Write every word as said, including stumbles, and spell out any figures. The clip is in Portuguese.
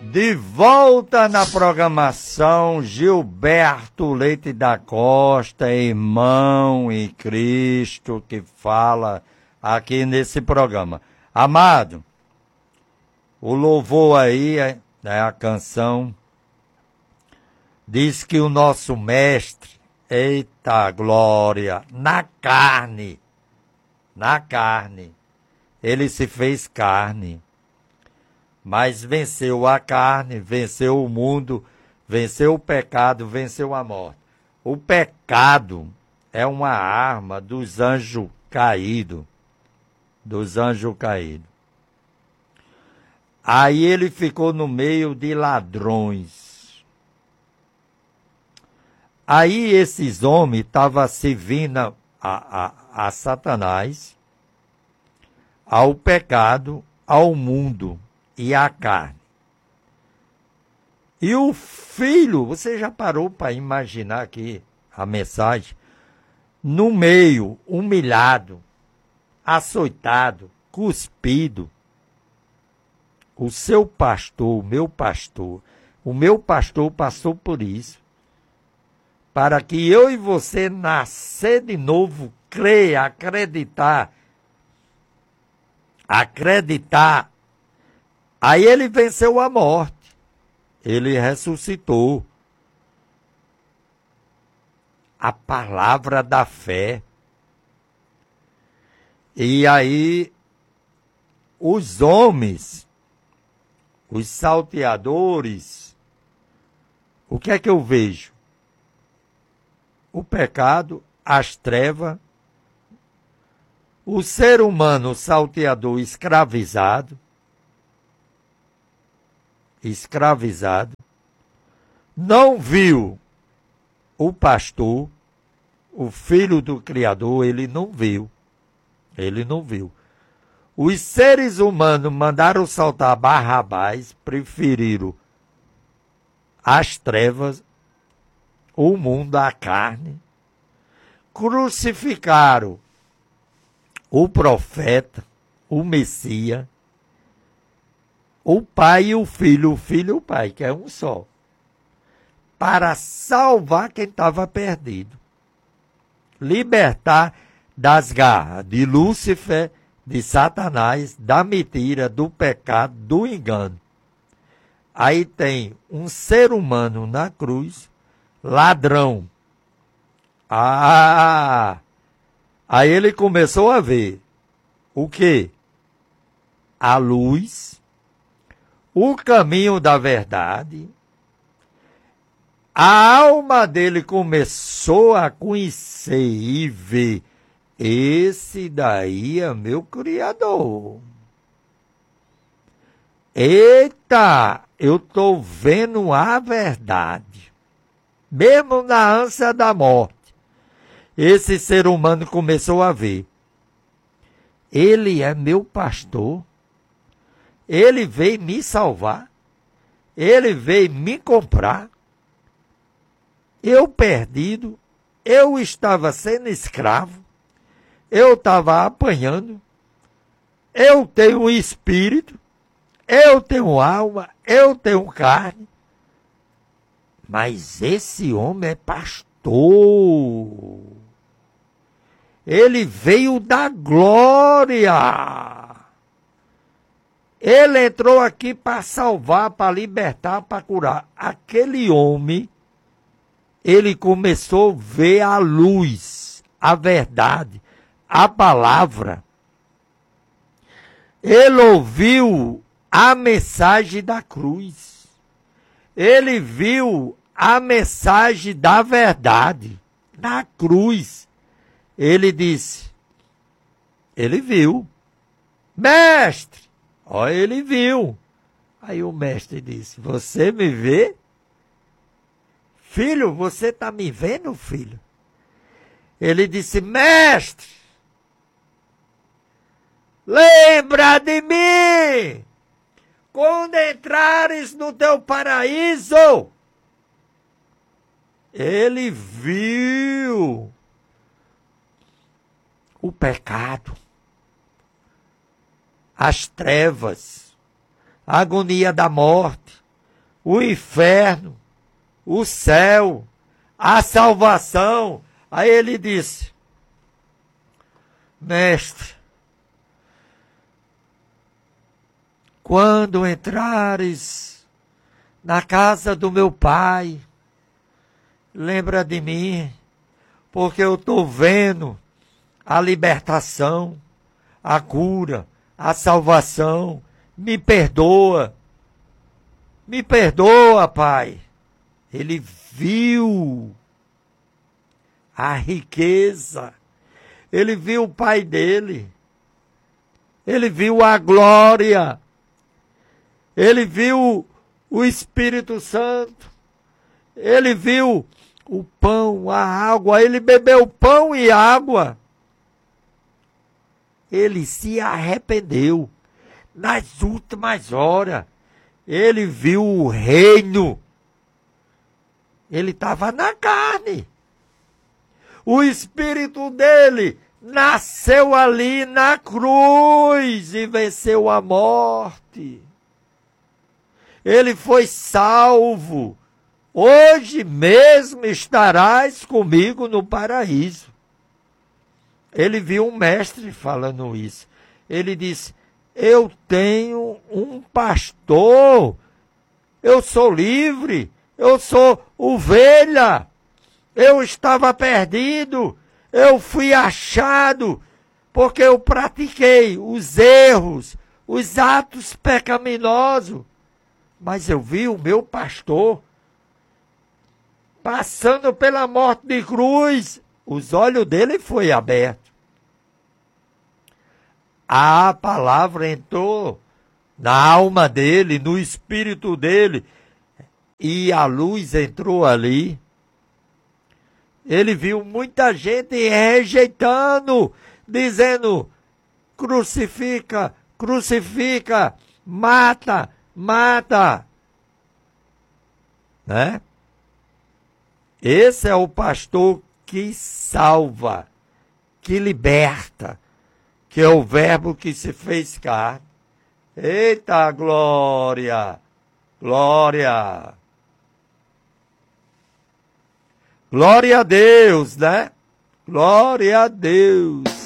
De volta na programação, Gilberto Leite da Costa, irmão em Cristo, que fala aqui nesse programa. Amado, o louvor aí, né, a canção, diz que o nosso mestre, eita glória, na carne, na carne, ele se fez carne. Mas venceu a carne, venceu o mundo, venceu o pecado, venceu a morte. O pecado é uma arma dos anjos caídos, dos anjos caídos. Aí ele ficou no meio de ladrões. Aí esses homens estavam servindo a, a, a Satanás, ao pecado, ao mundo e a carne. E o filho, você já parou para imaginar aqui a mensagem? No meio, humilhado, açoitado, cuspido. O seu pastor, o meu pastor, o meu pastor passou por isso. Para que eu e você nascer de novo, crer, acreditar, acreditar. Aí ele venceu a morte, ele ressuscitou. A palavra da fé. E aí, os homens, os salteadores, o que é que eu vejo? O pecado, as trevas, o ser humano salteador escravizado, escravizado, não viu o pastor, o filho do Criador, ele não viu, ele não viu. Os seres humanos mandaram soltar Barrabás, preferiram as trevas, o mundo, a carne, crucificaram o profeta, o Messias, o pai e o filho, o filho e o pai, que é um só, para salvar quem estava perdido. Libertar das garras de Lúcifer, de Satanás, da mentira, do pecado, do engano. Aí tem um ser humano na cruz, ladrão. Ah! Aí ele começou a ver o quê? A luz, o caminho da verdade. A alma dele começou a conhecer e ver, esse daí é meu Criador. Eita, eu estou vendo a verdade. Mesmo na ânsia da morte, esse ser humano começou a ver. Ele é meu pastor. Ele veio me salvar. Ele veio me comprar. Eu perdido. Eu estava sendo escravo. Eu estava apanhando. Eu tenho espírito. Eu tenho alma. Eu tenho carne. Mas esse homem é pastor. Ele veio da glória. Ele entrou aqui para salvar, para libertar, para curar. Aquele homem, ele começou a ver a luz, a verdade, a palavra. Ele ouviu a mensagem da cruz. Ele viu a mensagem da verdade na cruz. Ele disse, ele viu, mestre, ó, ele viu. Aí o mestre disse, você me vê? Filho, você está me vendo, filho? Ele disse, mestre, lembra de mim, quando entrares no teu paraíso. Ele viu o pecado, as trevas, a agonia da morte, o inferno, o céu, a salvação. Aí ele disse: mestre, quando entrares na casa do meu pai, lembra de mim, porque eu estou vendo a libertação, a cura, a salvação. Me perdoa, me perdoa, pai. Ele viu a riqueza, ele viu o pai dele, ele viu a glória, ele viu o Espírito Santo, ele viu o pão, a água, ele bebeu pão e água. Ele se arrependeu nas últimas horas. Ele viu o reino. Ele estava na carne. O espírito dele nasceu ali na cruz e venceu a morte. Ele foi salvo. Hoje mesmo estarás comigo no paraíso. Ele viu um mestre falando isso. Ele disse: eu tenho um pastor, eu sou livre, eu sou ovelha, eu estava perdido, eu fui achado, porque eu pratiquei os erros, os atos pecaminosos, mas eu vi o meu pastor passando pela morte de cruz, os olhos dele foi aberto. A palavra entrou na alma dele, no espírito dele, e a luz entrou ali. Ele viu muita gente rejeitando, dizendo: crucifica, crucifica, mata, mata. Né? Esse é o pastor que salva, que liberta, que é o verbo que se fez carne. Eita glória, glória. Glória a Deus, né? Glória a Deus.